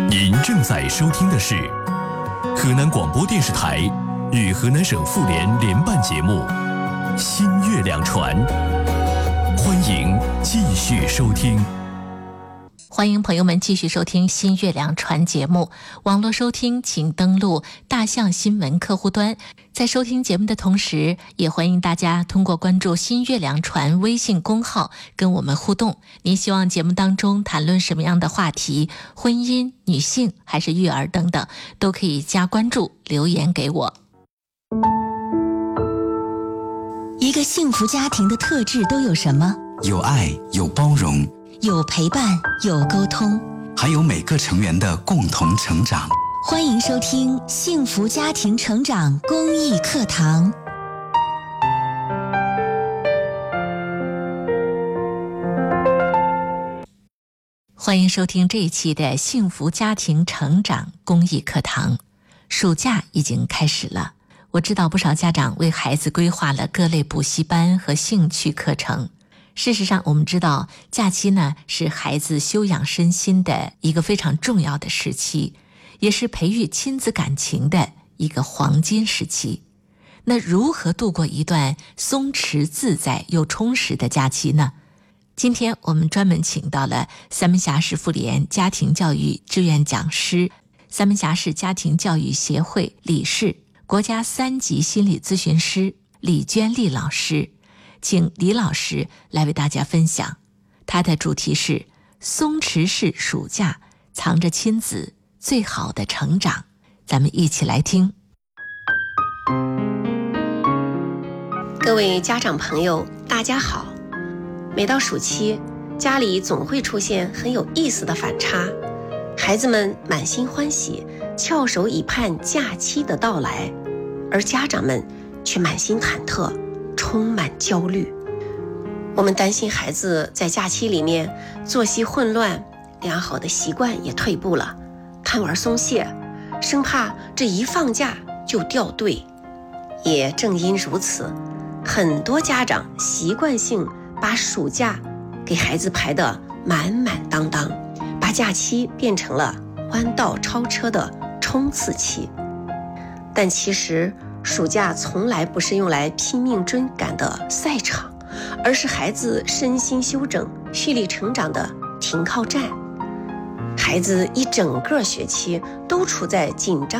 您正在收听的是河南广播电视台与河南省妇联联办节目《新月亮传》，欢迎继续收听。 欢迎朋友们继续收听新月亮传节目，网络收听请登录大象新闻客户端。在收听节目的同时，也欢迎大家通过关注新月亮传微信公号跟我们互动。您希望节目当中谈论什么样的话题，婚姻、女性还是育儿等等，都可以加关注留言给我。 一个幸福家庭的特质都有什么？ 有爱，有包容， 有陪伴，有沟通， 还有每个成员的共同成长。 欢迎收听幸福家庭成长公益课堂。 欢迎收听这一期的幸福家庭成长公益课堂。暑假已经开始了，我知道不少家长为孩子规划了各类补习班和兴趣课程。事实上，我们知道假期呢是孩子休养身心的一个非常重要的时期，也是培育亲子感情的一个黄金时期。那如何度过一段松弛自在又充实的假期呢？今天我们专门请到了三门峡市妇联家庭教育志愿讲师、三门峡市家庭教育协会理事、国家3级心理咨询师李娟丽老师，请李老师来为大家分享。他的主题是松弛式暑假，藏着亲子最好的成长。咱们一起来听。 各位家长朋友，大家好。每到暑期，家里总会出现很有意思的反差，孩子们满心欢喜，翘首以盼假期的到来，而家长们却满心忐忑，充满焦虑。我们担心孩子在假期里面作息混乱，良好的习惯也退步了，贪玩松懈，生怕这一放假就掉队。也正因如此，很多家长习惯性把暑假给孩子排得满满当当，把假期变成了弯道超车的冲刺期。但其实暑假从来不是用来拼命追赶的赛场，而是孩子身心休整、蓄力成长的停靠站。孩子一整个学期都处在紧张